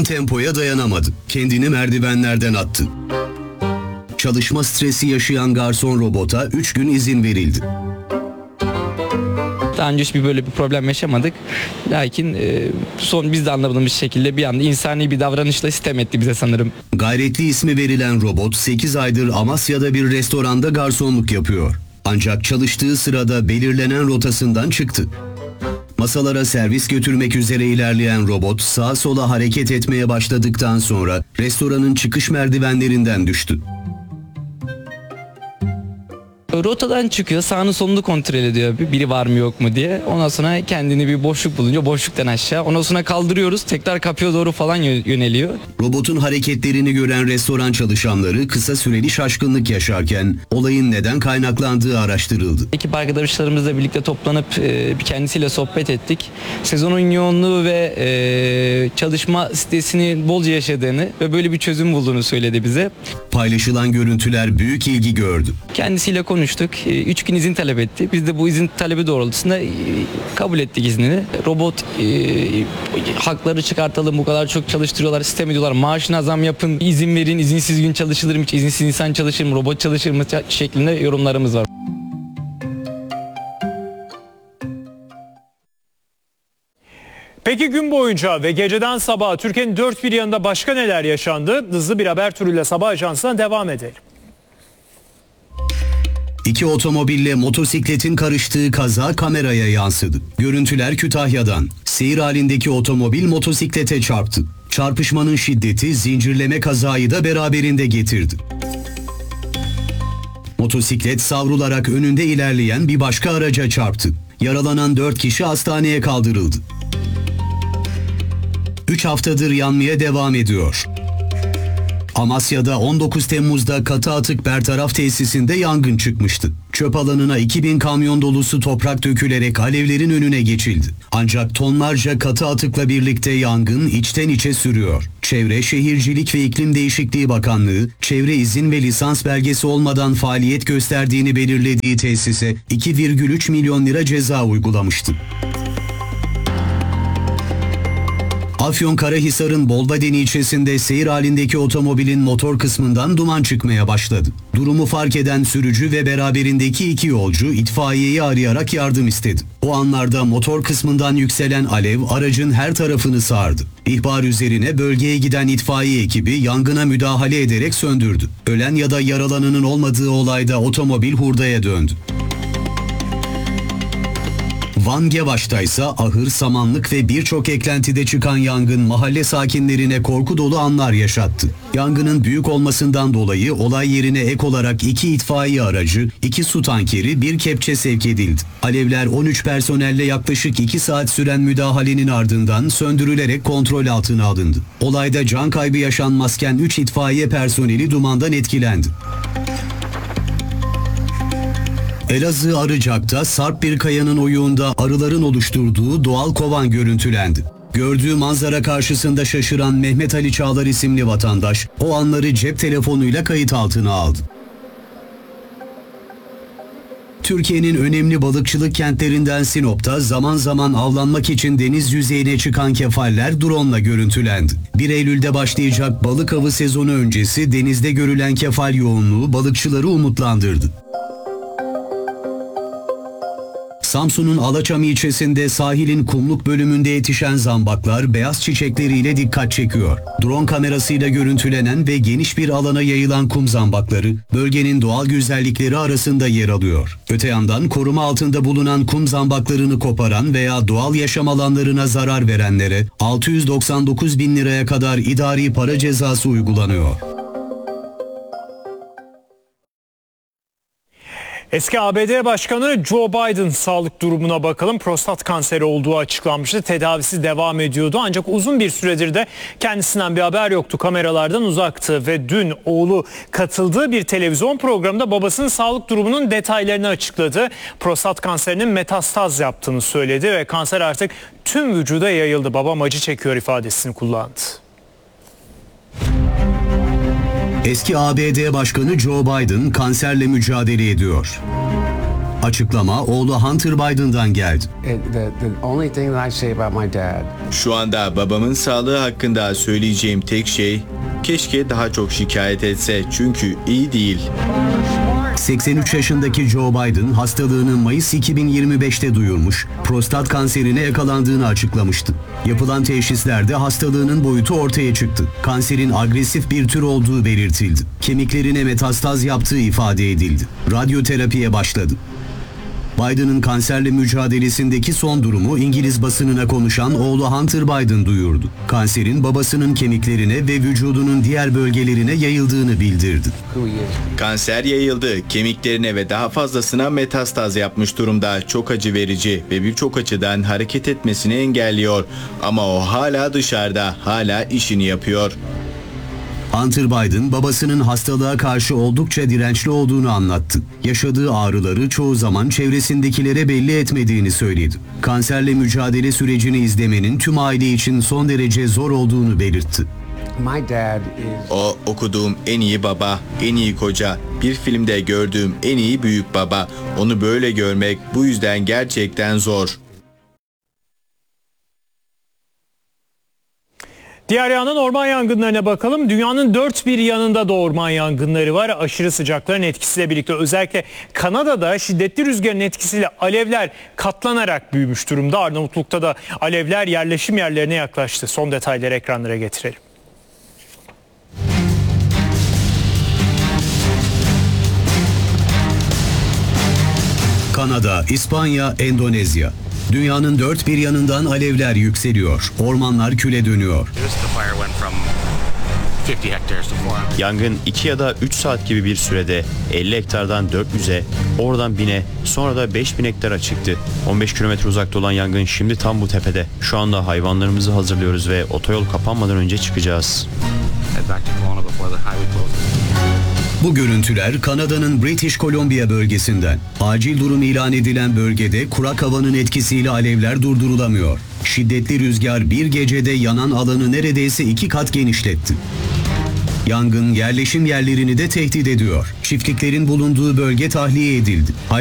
tempoya dayanamadı. Kendini merdivenlerden attı. Çalışma stresi yaşayan garson robota 3 gün izin verildi. Daha önce hiçbir böyle bir problem yaşamadık. Lakin son biz de anlamadığımız şekilde bir anda insani bir davranışla sitem etti bize sanırım. Gayretli ismi verilen robot 8 aydır Amasya'da bir restoranda garsonluk yapıyor. Ancak çalıştığı sırada belirlenen rotasından çıktı. Masalara servis götürmek üzere ilerleyen robot sağa sola hareket etmeye başladıktan sonra restoranın çıkış merdivenlerinden düştü. Rotadan çıkıyor, sağını solunu kontrol ediyor biri var mı yok mu diye. Ondan sonra kendini bir boşluk bulunca boşluktan aşağı. Ondan sonra kaldırıyoruz, tekrar kapıya doğru falan yöneliyor. Robotun hareketlerini gören restoran çalışanları kısa süreli şaşkınlık yaşarken olayın neden kaynaklandığı araştırıldı. Ekip arkadaşlarımızla birlikte toplanıp kendisiyle sohbet ettik. Sezonun yoğunluğu ve çalışma stresini bolca yaşadığını ve böyle bir çözüm bulduğunu söyledi bize. Paylaşılan görüntüler büyük ilgi gördü. Kendisiyle konuştuk. 3 gün izin talep etti. Biz de bu izin talebi doğrultusunda kabul ettik iznini. Robot hakları çıkartalım, bu kadar çok çalıştırıyorlar, sistem ediyorlar. Maaşına zam yapın, izin verin, izinsiz gün çalışılır mı, hiç izinsiz insan çalışır mı, robot çalışır mı şeklinde yorumlarımız var. Peki gün boyunca ve geceden sabaha Türkiye'nin dört bir yanında başka neler yaşandı? Hızlı bir haber turuyla Sabah Ajansı'na devam edelim. 2 otomobille motosikletin karıştığı kaza kameraya yansıdı. Görüntüler Kütahya'dan. Seyir halindeki otomobil motosiklete çarptı. Çarpışmanın şiddeti zincirleme kazayı da beraberinde getirdi. Motosiklet savrularak önünde ilerleyen bir başka araca çarptı. Yaralanan 4 kişi hastaneye kaldırıldı. 3 haftadır yanmaya devam ediyor. Amasya'da 19 Temmuz'da katı atık bertaraf tesisinde yangın çıkmıştı. Çöp alanına 2000 kamyon dolusu toprak dökülerek alevlerin önüne geçildi. Ancak tonlarca katı atıkla birlikte yangın içten içe sürüyor. Çevre, Şehircilik ve İklim Değişikliği Bakanlığı, çevre izin ve lisans belgesi olmadan faaliyet gösterdiğini belirlediği tesise 2,3 milyon lira ceza uygulamıştı. Afyonkarahisar'ın Bolvaden ilçesinde seyir halindeki otomobilin motor kısmından duman çıkmaya başladı. Durumu fark eden sürücü ve beraberindeki 2 yolcu itfaiyeyi arayarak yardım istedi. O anlarda motor kısmından yükselen alev aracın her tarafını sardı. İhbar üzerine bölgeye giden itfaiye ekibi yangına müdahale ederek söndürdü. Ölen ya da yaralananın olmadığı olayda otomobil hurdaya döndü. Van Gevaş'ta ise ahır, samanlık ve birçok eklentide çıkan yangın mahalle sakinlerine korku dolu anlar yaşattı. Yangının büyük olmasından dolayı olay yerine ek olarak 2 itfaiye aracı, 2 su tankeri, 1 kepçe sevk edildi. Alevler 13 personelle yaklaşık 2 saat süren müdahalenin ardından söndürülerek kontrol altına alındı. Olayda can kaybı yaşanmazken 3 itfaiye personeli dumandan etkilendi. Elazığ Arıcak'ta sarp bir kayanın oyuğunda arıların oluşturduğu doğal kovan görüntülendi. Gördüğü manzara karşısında şaşıran Mehmet Ali Çağlar isimli vatandaş o anları cep telefonuyla kayıt altına aldı. Türkiye'nin önemli balıkçılık kentlerinden Sinop'ta zaman zaman avlanmak için deniz yüzeyine çıkan kefaller drone'la görüntülendi. 1 Eylül'de başlayacak balık avı sezonu öncesi denizde görülen kefal yoğunluğu balıkçıları umutlandırdı. Samsun'un Alaçam ilçesinde sahilin kumluk bölümünde yetişen zambaklar beyaz çiçekleriyle dikkat çekiyor. Drone kamerasıyla görüntülenen ve geniş bir alana yayılan kum zambakları bölgenin doğal güzellikleri arasında yer alıyor. Öte yandan koruma altında bulunan kum zambaklarını koparan veya doğal yaşam alanlarına zarar verenlere 699 bin liraya kadar idari para cezası uygulanıyor. Eski ABD Başkanı Joe Biden sağlık durumuna bakalım. Prostat kanseri olduğu açıklanmıştı. Tedavisi devam ediyordu. Ancak uzun bir süredir de kendisinden bir haber yoktu. Kameralardan uzaktı ve dün oğlu katıldığı bir televizyon programında babasının sağlık durumunun detaylarını açıkladı. Prostat kanserinin metastaz yaptığını söyledi ve kanser artık tüm vücuda yayıldı. Babam acı çekiyor ifadesini kullandı. Eski ABD Başkanı Joe Biden kanserle mücadele ediyor. Açıklama oğlu Hunter Biden'dan geldi. The only thing that I say about my dad. Şu anda babamın sağlığı hakkında söyleyeceğim tek şey, keşke daha çok şikayet etse çünkü iyi değil. 83 yaşındaki Joe Biden hastalığını Mayıs 2025'te duyurmuş, prostat kanserine yakalandığını açıklamıştı. Yapılan teşhislerde hastalığının boyutu ortaya çıktı. Kanserin agresif bir tür olduğu belirtildi. Kemiklerine metastaz yaptığı ifade edildi. Radyoterapiye başladı. Biden'ın kanserle mücadelesindeki son durumu İngiliz basınına konuşan oğlu Hunter Biden duyurdu. Kanserin babasının kemiklerine ve vücudunun diğer bölgelerine yayıldığını bildirdi. Kanser yayıldı, kemiklerine ve daha fazlasına metastaz yapmış durumda. Çok acı verici ve birçok açıdan hareket etmesini engelliyor. Ama o hala dışarıda, hala işini yapıyor. Hunter Biden babasının hastalığa karşı oldukça dirençli olduğunu anlattı. Yaşadığı ağrıları çoğu zaman çevresindekilere belli etmediğini söyledi. Kanserle mücadele sürecini izlemenin tüm aile için son derece zor olduğunu belirtti. My dad is. O okuduğum en iyi baba, en iyi koca, bir filmde gördüğüm en iyi büyük baba. Onu böyle görmek bu yüzden gerçekten zor. Diğer yandan orman yangınlarına bakalım. Dünyanın dört bir yanında da orman yangınları var. Aşırı sıcakların etkisiyle birlikte özellikle Kanada'da şiddetli rüzgarın etkisiyle alevler katlanarak büyümüş durumda. Arnavutluk'ta da alevler yerleşim yerlerine yaklaştı. Son detayları ekranlara getirelim. Kanada, İspanya, Endonezya. Dünyanın dört bir yanından alevler yükseliyor. Ormanlar küle dönüyor. Yangın 2 ya da 3 saat gibi bir sürede 50 hektardan 400'e, oradan 1000'e, sonra da 5000 hektara çıktı. 15 kilometre uzakta olan yangın şimdi tam bu tepede. Şu anda hayvanlarımızı hazırlıyoruz ve otoyol kapanmadan önce çıkacağız. Bu görüntüler Kanada'nın British Columbia bölgesinden. Acil durum ilan edilen bölgede kurak havanın etkisiyle alevler durdurulamıyor. Şiddetli rüzgar bir gecede yanan alanı neredeyse 2 kat genişletti. Yangın yerleşim yerlerini de tehdit ediyor. Çiftliklerin bulunduğu bölge tahliye edildi.